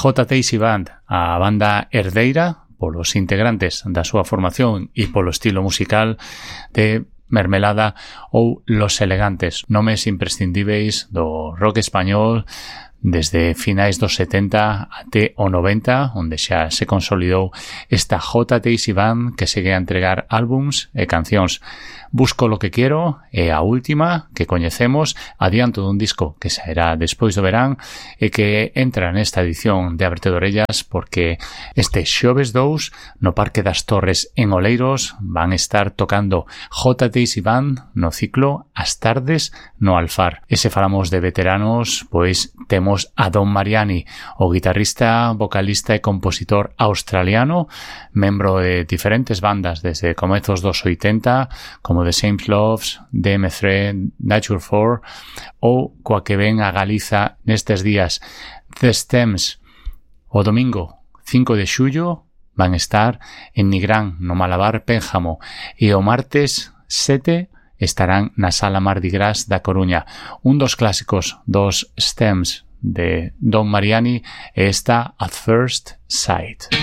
J.T. Easy Band, a banda herdeira polos integrantes da súa formación e polo estilo musical de Mermelada ou Los Elegantes, nomes imprescindíveis do rock español desde finais dos 70 até o 90, onde xa se consolidou esta J.T. Easy Band que segue a entregar álbums e cancións. Busco lo que quiero é a última que coñecemos, adianto dun disco que sairá despois do verán e que entra nesta edición de Ábrete de Orellas porque este xoves 2 no Parque das Torres en Oleiros van estar tocando J.T. Easy Band no ciclo As Tardes no Alfar. E se falamos de veteranos, pois temos a Don Mariani, o guitarrista, vocalista e compositor australiano, membro de diferentes bandas desde comezos dos 80, como The Same Loves, DM3, Nature 4, ou coa que ven a Galiza nestes días, The Stems. O domingo 5 de xullo van estar en Nigrán, no Malabar Pénjamo, e o martes 7 estarán na Sala Mardi Gras da Coruña. Un dos clásicos dos Stems de Don Mariani é esta At First Sight.